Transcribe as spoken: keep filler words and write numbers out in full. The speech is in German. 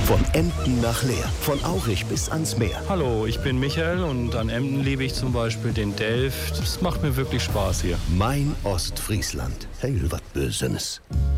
Von Emden nach Leer, von Aurich bis ans Meer. Hallo, ich bin Michael und an Emden liebe ich zum Beispiel den Delft. Es macht mir wirklich Spaß hier. Mein Ostfriesland. Heil wat Bösenes.